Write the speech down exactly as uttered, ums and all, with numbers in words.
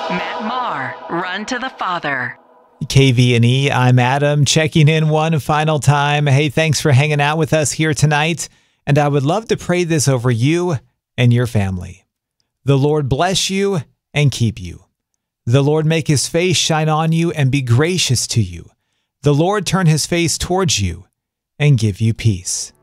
Matt Maher, Run to the Father. K V and E, I'm Adam, checking in one final time. Hey, thanks for hanging out with us here tonight. And I would love to pray this over you and your family. The Lord bless you and keep you. The Lord make his face shine on you and be gracious to you. The Lord turn his face towards you and give you peace.